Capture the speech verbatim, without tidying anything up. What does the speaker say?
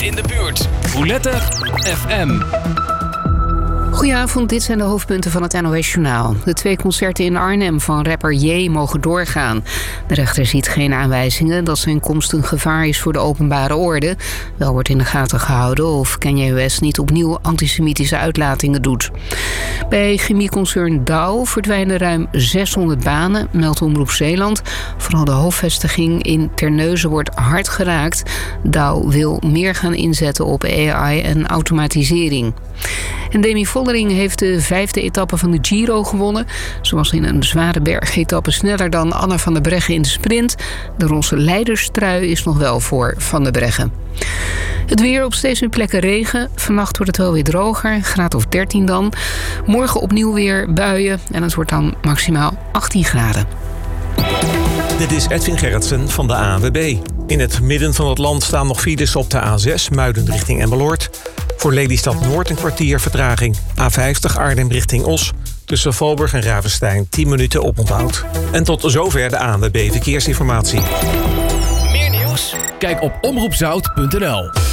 in de buurt. Roulette F M. Goedenavond, dit zijn de hoofdpunten van het N O S-journaal. De twee concerten in Arnhem van rapper J mogen doorgaan. De rechter ziet geen aanwijzingen dat zijn komst een gevaar is voor de openbare orde. Wel wordt in de gaten gehouden of Kanye West niet opnieuw antisemitische uitlatingen doet. Bij chemieconcern Dow verdwijnen ruim zeshonderd banen, meldt Omroep Zeeland. Vooral de hoofdvestiging in Terneuzen wordt hard geraakt. Dow wil meer gaan inzetten op A I en automatisering. En Demi Vollering heeft de vijfde etappe van de Giro gewonnen. Ze was in een zware bergetappe sneller dan Anna van der Breggen in de sprint. De roze leiderstrui is nog wel voor Van der Breggen. Het weer, op steeds meer plekken regen. Vannacht wordt het wel weer droger, een graad of dertien dan. Morgen opnieuw weer buien en het wordt dan maximaal achttien graden. Dit is Edwin Gerritsen van de A N W B. In het midden van het land staan nog files op de A zes, Muiden richting Emmeloord. Voor Lelystad Noord een kwartier vertraging. A vijftig Arnhem richting Os. Tussen Valburg en Ravenstein tien minuten oponthoud. En tot zover de A N W B Verkeersinformatie. Meer nieuws? Kijk op omroepzout punt n l.